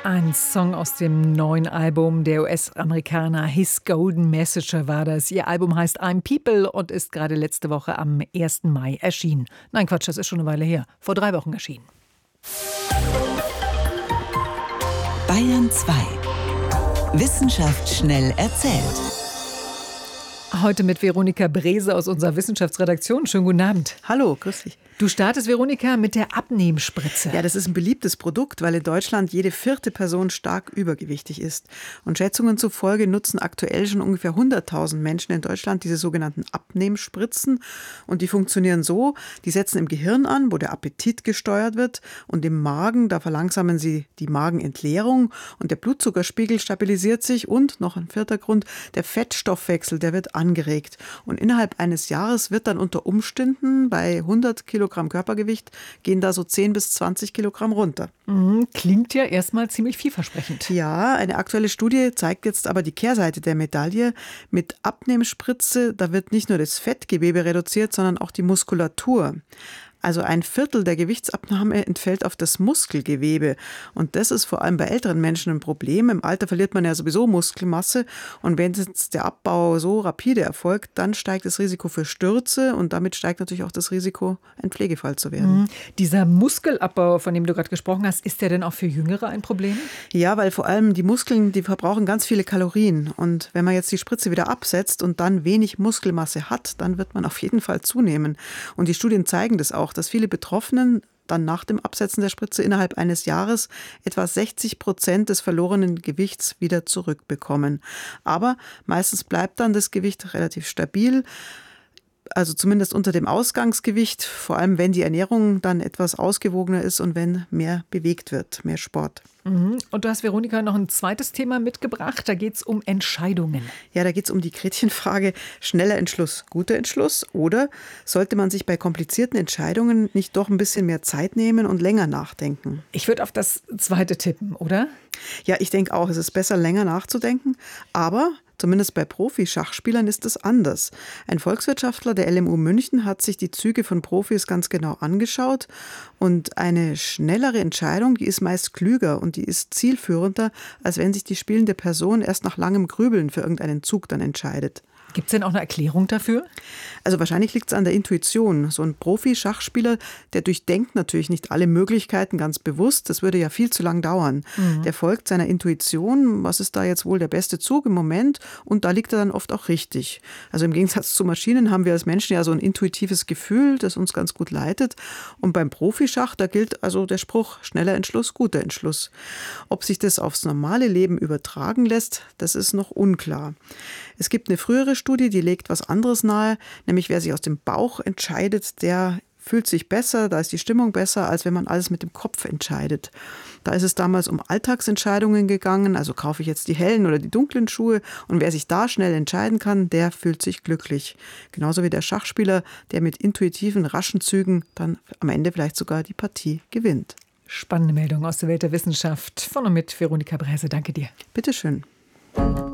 Ein Song aus dem neuen Album der US-Amerikaner His Golden Messenger war das. Ihr Album heißt I'm People und ist gerade letzte Woche am 1. Mai erschienen. Nein, Quatsch, das ist schon eine Weile her. Vor 3 Wochen erschienen. Bayern 2. Wissenschaft schnell erzählt. Heute mit Veronika Brese aus unserer Wissenschaftsredaktion. Schönen guten Abend. Hallo, grüß dich. Du startest, Veronika, mit der Abnehmspritze. Ja, das ist ein beliebtes Produkt, weil in Deutschland jede 4. Person stark übergewichtig ist. Und Schätzungen zufolge nutzen aktuell schon ungefähr 100.000 Menschen in Deutschland diese sogenannten Abnehmspritzen. Und die funktionieren so, die setzen im Gehirn an, wo der Appetit gesteuert wird. Und im Magen, da verlangsamen sie die Magenentleerung. Und der Blutzuckerspiegel stabilisiert sich. Und noch ein 4. Grund, der Fettstoffwechsel, der wird angeregt. Und innerhalb eines Jahres wird dann unter Umständen bei 100 Kilogramm Körpergewicht gehen da so 10 bis 20 Kilogramm runter. Klingt ja erstmal ziemlich vielversprechend. Ja, eine aktuelle Studie zeigt jetzt aber die Kehrseite der Medaille. Mit Abnehmspritze, da wird nicht nur das Fettgewebe reduziert, sondern auch die Muskulatur. Also 1/4 der Gewichtsabnahme entfällt auf das Muskelgewebe. Und das ist vor allem bei älteren Menschen ein Problem. Im Alter verliert man ja sowieso Muskelmasse. Und wenn jetzt der Abbau so rapide erfolgt, dann steigt das Risiko für Stürze und damit steigt natürlich auch das Risiko, ein Pflegefall zu werden. Dieser Muskelabbau, von dem du gerade gesprochen hast, ist der denn auch für Jüngere ein Problem? Ja, weil vor allem die Muskeln, die verbrauchen ganz viele Kalorien. Und wenn man jetzt die Spritze wieder absetzt und dann wenig Muskelmasse hat, dann wird man auf jeden Fall zunehmen. Und die Studien zeigen das auch, dass viele Betroffenen dann nach dem Absetzen der Spritze innerhalb eines Jahres etwa 60% des verlorenen Gewichts wieder zurückbekommen. Aber meistens bleibt dann das Gewicht relativ stabil, also zumindest unter dem Ausgangsgewicht, vor allem wenn die Ernährung dann etwas ausgewogener ist und wenn mehr bewegt wird, mehr Sport. Und du hast, Veronika, noch ein zweites Thema mitgebracht. Da geht es um Entscheidungen. Ja, da geht es um die Gretchenfrage, schneller Entschluss, guter Entschluss, oder sollte man sich bei komplizierten Entscheidungen nicht doch ein bisschen mehr Zeit nehmen und länger nachdenken? Ich würde auf das zweite tippen, oder? Ja, ich denke auch, es ist besser, länger nachzudenken, aber zumindest bei Profi-Schachspielern ist es anders. Ein Volkswirtschaftler der LMU München hat sich die Züge von Profis ganz genau angeschaut und eine schnellere Entscheidung, die ist meist klüger und die ist zielführender, als wenn sich die spielende Person erst nach langem Grübeln für irgendeinen Zug dann entscheidet. Gibt es denn auch eine Erklärung dafür? Also wahrscheinlich liegt es an der Intuition. So ein Profi-Schachspieler, der durchdenkt natürlich nicht alle Möglichkeiten ganz bewusst. Das würde ja viel zu lang dauern. Der folgt seiner Intuition. Was ist da jetzt wohl der beste Zug im Moment? Und da liegt er dann oft auch richtig. Also im Gegensatz zu Maschinen haben wir als Menschen ja so ein intuitives Gefühl, das uns ganz gut leitet. Und beim Profischach, da gilt also der Spruch, schneller Entschluss, guter Entschluss. Ob sich das aufs normale Leben übertragen lässt, das ist noch unklar. Es gibt eine frühere Studie, die legt was anderes nahe, nämlich wer sich aus dem Bauch entscheidet, der fühlt sich besser, da ist die Stimmung besser, als wenn man alles mit dem Kopf entscheidet. Da ist es damals um Alltagsentscheidungen gegangen, also kaufe ich jetzt die hellen oder die dunklen Schuhe, und wer sich da schnell entscheiden kann, der fühlt sich glücklich. Genauso wie der Schachspieler, der mit intuitiven, raschen Zügen dann am Ende vielleicht sogar die Partie gewinnt. Spannende Meldung aus der Welt der Wissenschaft von und mit Veronika Brese. Danke dir. Bitteschön.